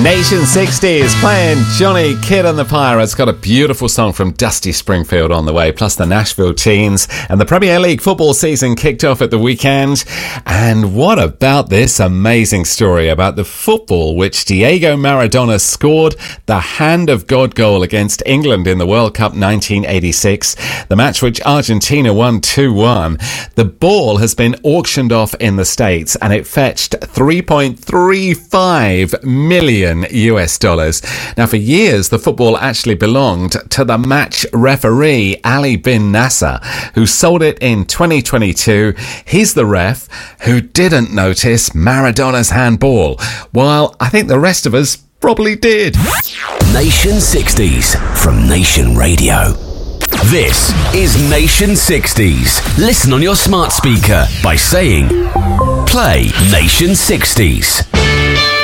Nation 60s playing Johnny Kidd and the Pirates. Got a beautiful song from Dusty Springfield on the way, plus the Nashville Teens. And the Premier League football season kicked off at the weekend. And what about this amazing story about the football which Diego Maradona scored the Hand of God goal against England in the World Cup 1986, the match which Argentina won 2-1. The ball has been auctioned off in the States and it fetched $3.35 million US dollars. Now, for years, the football actually belonged to the match referee, Ali bin Nasser, who sold it in 2022. He's the ref who didn't notice Maradona's handball, while I think the rest of us probably did. Nation 60s from Nation Radio. This is Nation 60s. Listen on your smart speaker by saying, play Nation 60s.